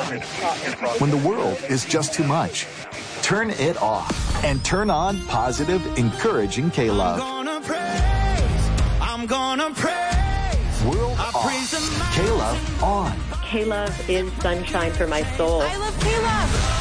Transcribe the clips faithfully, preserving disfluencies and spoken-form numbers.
When the world is just too much, turn it off and turn on positive, encouraging K-Love. I'm gonna praise, I'm gonna praise. World I off, K-Love on. K-Love is sunshine for my soul. I love K-Love.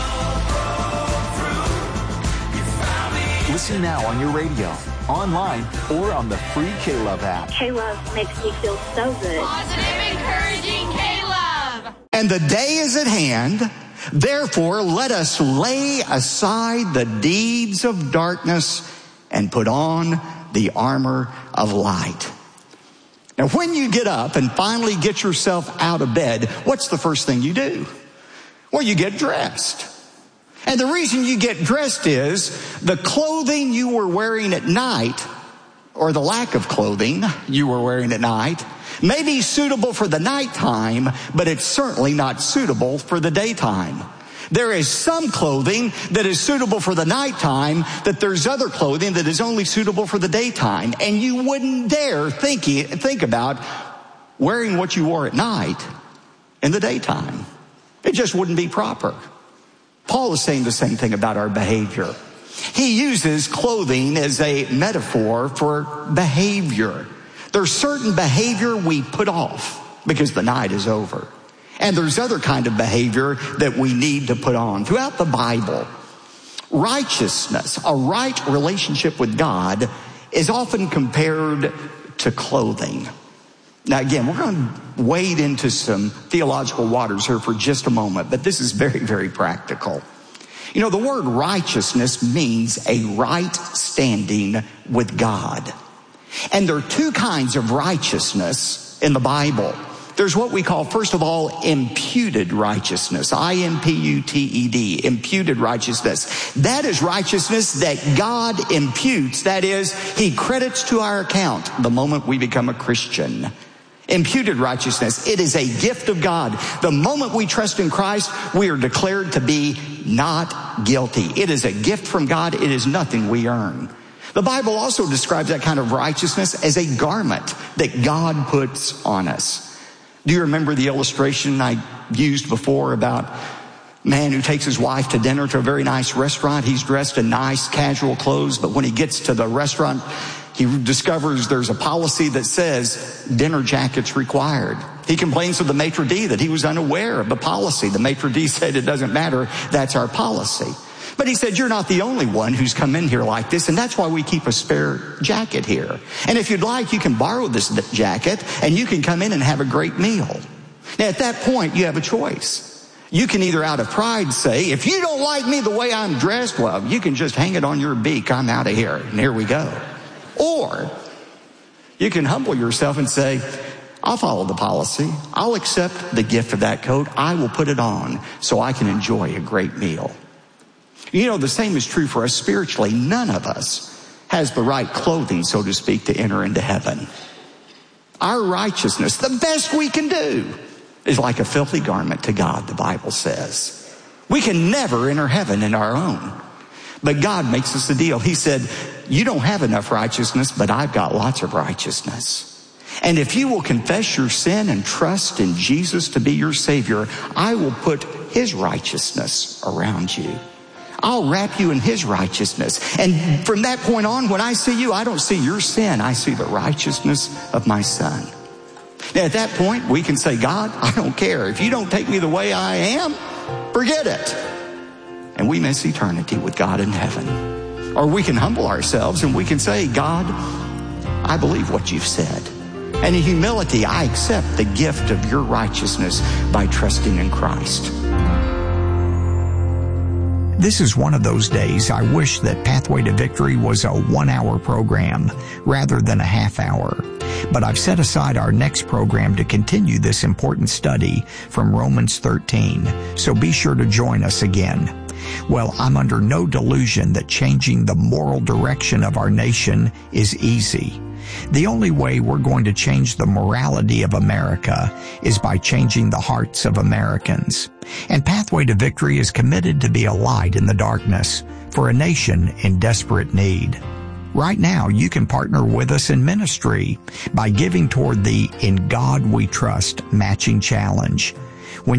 Listen now on your radio, online, or on the free K-Love app. K-Love makes me feel so good. Positive, encouraging K-Love. And the day is at hand. Therefore, let us lay aside the deeds of darkness and put on the armor of light. Now, when you get up and finally get yourself out of bed, what's the first thing you do? Well, you get dressed. And the reason you get dressed is the clothing you were wearing at night, or the lack of clothing you were wearing at night, may be suitable for the nighttime, but it's certainly not suitable for the daytime. There is some clothing that is suitable for the nighttime, that there's other clothing that is only suitable for the daytime. And you wouldn't dare think, think about wearing what you wore at night in the daytime. It just wouldn't be proper. Paul is saying the same thing about our behavior. He uses clothing as a metaphor for behavior. There's certain behavior we put off because the night is over. And there's other kind of behavior that we need to put on. Throughout the Bible, righteousness, a right relationship with God, is often compared to clothing. Now again, we're going to wade into some theological waters here for just a moment, but this is very, very practical. You know, the word righteousness means a right standing with God. And there are two kinds of righteousness in the Bible. There's what we call, first of all, imputed righteousness. I M P U T E D, imputed righteousness. That is righteousness that God imputes. That is, He credits to our account the moment we become a Christian. Imputed righteousness. It is a gift of God. The moment we trust in Christ, we are declared to be not guilty. It is a gift from God. It is nothing we earn. The Bible also describes that kind of righteousness as a garment that God puts on us. Do you remember the illustration I used before about a man who takes his wife to dinner to a very nice restaurant? He's dressed in nice casual clothes, but when he gets to the restaurant, he discovers there's a policy that says dinner jackets required. He complains to the maitre d' that he was unaware of the policy. The maitre d' said it doesn't matter, that's our policy. But he said, you're not the only one who's come in here like this, and that's why we keep a spare jacket here. And if you'd like, you can borrow this jacket, and you can come in and have a great meal. Now, at that point, you have a choice. You can either out of pride say, if you don't like me the way I'm dressed, well, you can just hang it on your beak, I'm out of here, and here we go. Or you can humble yourself and say, I'll follow the policy. I'll accept the gift of that coat. I will put it on so I can enjoy a great meal. You know, the same is true for us spiritually. None of us has the right clothing, so to speak, to enter into heaven. Our righteousness, the best we can do, is like a filthy garment to God, the Bible says. We can never enter heaven in our own. But God makes us a deal. He said, you don't have enough righteousness, but I've got lots of righteousness. And if you will confess your sin and trust in Jesus to be your Savior, I will put His righteousness around you. I'll wrap you in His righteousness. And from that point on, when I see you, I don't see your sin. I see the righteousness of my Son. Now, at that point, we can say, God, I don't care. If you don't take me the way I am, forget it. And we miss eternity with God in heaven. Or we can humble ourselves and we can say, God, I believe what you've said. And in humility, I accept the gift of your righteousness by trusting in Christ. This is one of those days I wish that Pathway to Victory was a one-hour program rather than a half hour. But I've set aside our next program to continue this important study from Romans thirteen, so be sure to join us again. Well, I'm under no delusion that changing the moral direction of our nation is easy. The only way we're going to change the morality of America is by changing the hearts of Americans. And Pathway to Victory is committed to be a light in the darkness for a nation in desperate need. Right now, you can partner with us in ministry by giving toward the In God We Trust matching challenge.